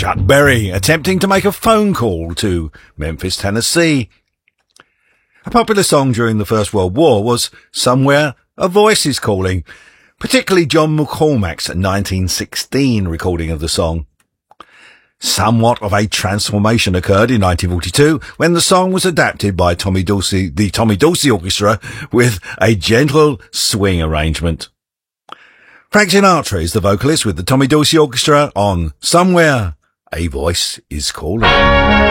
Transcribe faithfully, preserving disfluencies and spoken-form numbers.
Chuck Berry attempting to make a phone call to Memphis, Tennessee. A popular song during the First World War was Somewhere a Voice is Calling, particularly John McCormack's nineteen sixteen recording of the song. Somewhat of a transformation occurred in nineteen forty-two when the song was adapted by Tommy Dorsey, the Tommy Dorsey Orchestra, with a gentle swing arrangement. Frank Sinatra is the vocalist with the Tommy Dorsey Orchestra on Somewhere a Voice is Calling.